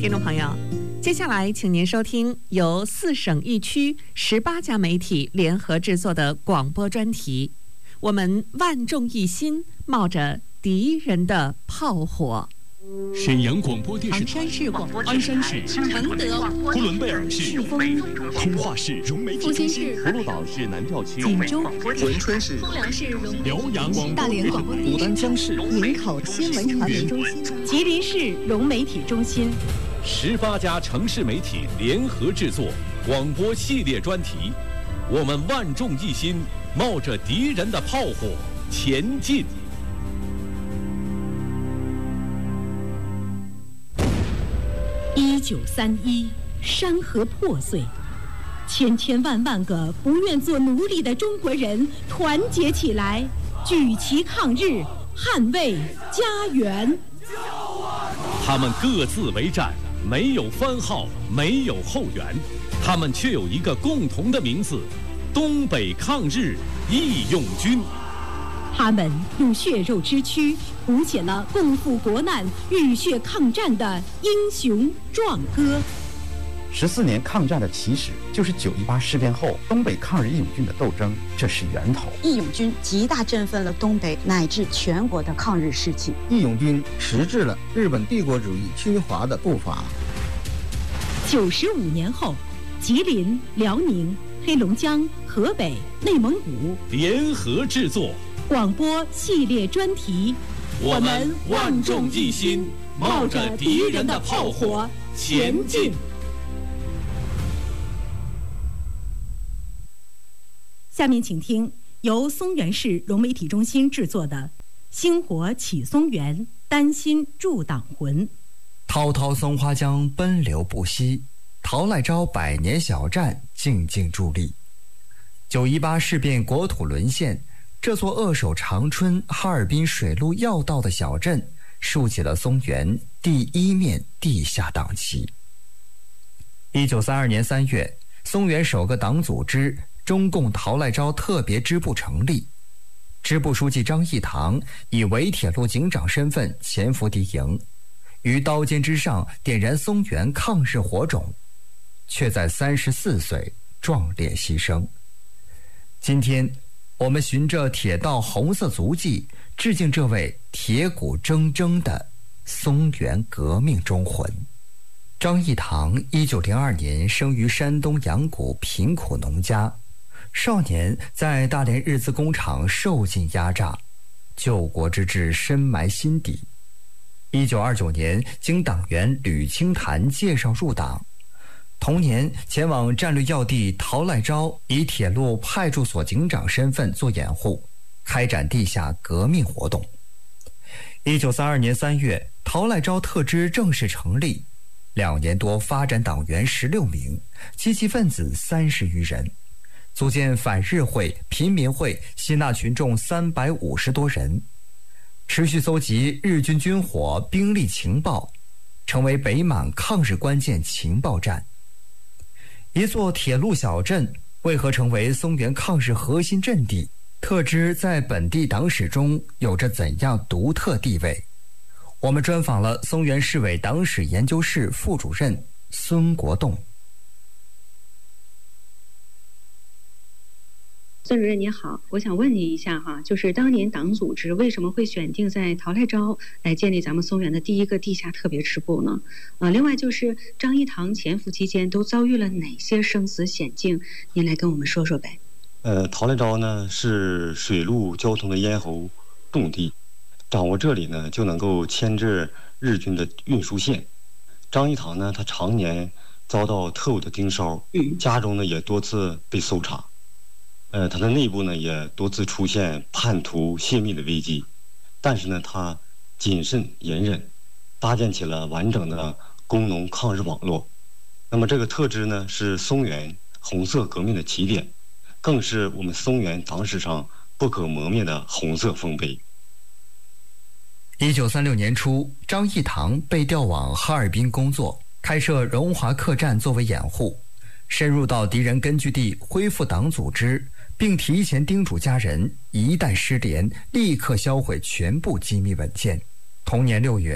听众朋友，接下来请您收听由4省1区18家媒体联合制作的广播专题。我们万众一心，冒着敌人的炮火。 沈阳广播电视台、鞍山市、 承德、 呼伦贝尔市、通化市融媒体中心、葫芦岛市南调区、 锦州、 文春市、 丰良市辽阳广播大连广播牡丹江市营口新闻传媒中心、吉林市融媒体中心 ，18家城市媒体联合制作广播系列专题。我们万众一心，冒着敌人的炮火前进。 1931，山河破碎，千千万万个不愿做奴隶的中国人团结起来，举旗抗日，捍卫家园。 他们各自为战，没有番号，没有后援，他们却有一个共同的名字：东北抗日义勇军。 他们用血肉之躯谱写了共赴国难、浴血抗战的英雄壮歌。 14年抗战的起始就是9·18事变后东北抗日义勇军的斗争，这是源头。 义勇军极大振奋了东北乃至全国的抗日士气。 义勇军迟滞了日本帝国主义侵华的步伐。 95年后，吉林、辽宁、黑龙江、河北、内蒙古联合制作广播系列专题。 我们万众一心，冒着敌人的炮火前进。 下面请听由松原市融媒体中心制作的《星火起松原，丹心铸党魂》。 滔滔松花江奔流不息，陶赖昭百年小站静静伫立。9·18事变国土沦陷，这座扼守长春、哈尔滨水陆要道的小镇，竖起了松原第一面地下党旗。1932年3月，松原首个党组织中共陶赖昭特别支部成立，支部书记张义堂以伪铁路警长身份潜伏敌营，于刀尖之上点燃松原抗日火种，却在34岁壮烈牺牲。今天我们循着铁道红色足迹，致敬这位铁骨铮铮的松原革命忠魂。张义堂1902年生于山东阳谷贫苦农家，少年在大连日资工厂受尽压榨，救国之志深埋心底。1929年经党员吕清潭介绍入党，同年前往战略要地陶赖昭以铁路派出所警长身份做掩护，开展地下革命活动。1932年3月，陶赖昭特支正式成立，2年多发展党员16名，积极分子30余人，组建反日会、贫民会，吸纳群众350多人，持续搜集日军军火、兵力情报，成为北满抗日关键情报站。一座铁路小镇为何成为松原抗日核心阵地？特支在本地党史中有着怎样独特地位？我们专访了松原市委党史研究室副主任孙国栋。 孙主任您好，我想问您一下哈，就是当年党组织为什么会选定在陶赖昭来建立咱们松原的第一个地下特别支部呢？另外就是张义堂潜伏期间都遭遇了哪些生死险境？您来跟我们说说呗。 陶赖昭呢是水陆交通的咽喉重地，掌握这里呢就能够牵制日军的运输线。张义堂呢他常年遭到特务的盯梢，家中呢也多次被搜查。他的内部呢也多次出现叛徒泄密的危机，但是呢他谨慎隐忍，搭建起了完整的工农抗日网络。那么这个特支呢是松原红色革命的起点，更是我们松原党史上不可磨灭的红色丰碑。 1936年初，张义堂被调往哈尔滨工作，开设荣华客栈作为掩护，深入到敌人根据地恢复党组织，并提前叮嘱家人，一旦失联，立刻销毁全部机密文件。同年6月，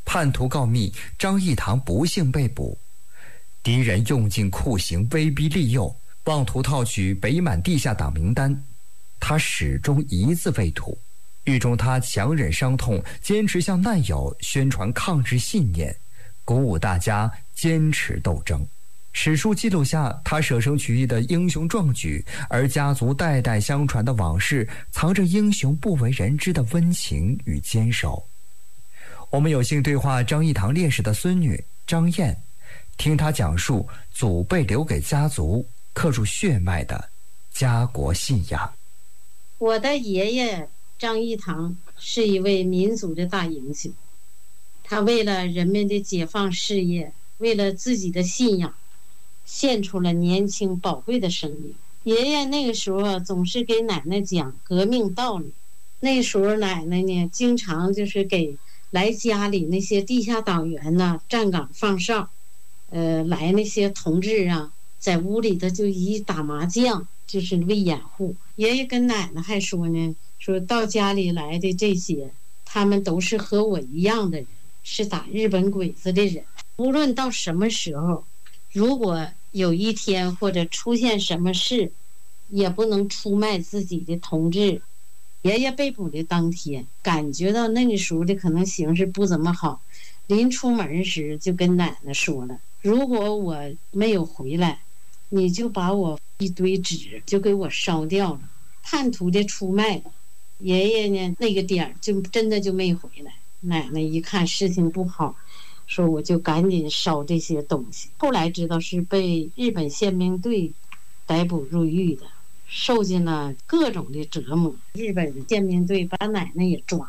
叛徒告密，张义堂不幸被捕。敌人用尽酷刑，威逼利诱，妄图套取北满地下党名单，他始终一字未吐。狱中他强忍伤痛，坚持向难友宣传抗日信念，鼓舞大家坚持斗争。史书记录下他舍生取义的英雄壮举，而家族代代相传的往事藏着英雄不为人知的温情与坚守。我们有幸对话张义堂烈士的孙女张燕，听他讲述祖辈留给家族刻入血脉的家国信仰。 我的爷爷张义堂是一位民族的大英雄，他为了人们的解放事业，为了自己的信仰，献出了年轻宝贵的生命。爷爷那个时候总是给奶奶讲革命道理，那时候奶奶呢经常就是给来家里那些地下党员呢站岗放哨，来那些同志啊在屋里的就一打麻将，就是为掩护。爷爷跟奶奶还说呢，说到家里来的这些他们都是和我一样的人，是打日本鬼子的人。无论到什么时候，如果有一天或者出现什么事，也不能出卖自己的同志。爷爷被捕的当天，感觉到那个时候的可能形势不怎么好，临出门时就跟奶奶说了，如果我没有回来，你就把我一堆纸就给我烧掉了，叛徒的出卖了。爷爷呢那个点就真的就没回来。奶奶一看事情不好，说我就赶紧烧这些东西。后来知道是被日本宪兵队逮捕入狱的，受尽了各种的折磨。日本宪兵队把奶奶也抓